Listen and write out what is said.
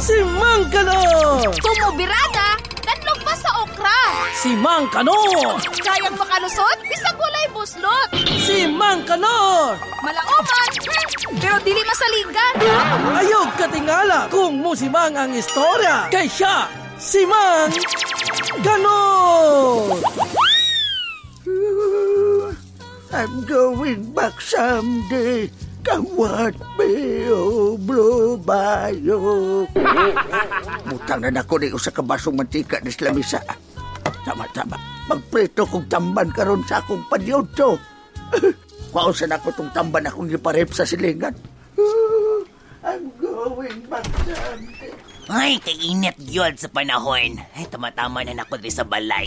Si Mang Kanor! Tumubirada, tanlog pa sa okra. Si Mang Kanor! Kayang makalusot, bisag walay buslot. Si Mang Kanor! Malaoman, pero dili masalingan. Ayog katingala kung musimang ang istorya. Kay siya, si Mang Kanor! I'm going back someday. Kawat beyo, bro, bayo. Butang na ako ni usa ka basong mantika na lamisa. Tama. Magpreto kong tamban karon sa akong padyotso. Kausan ako tong tamban akong giparep sa silingan. I'm going back someday. Ay, kainit yun sa panahon. Ay, tama-tama na ako din sa balay.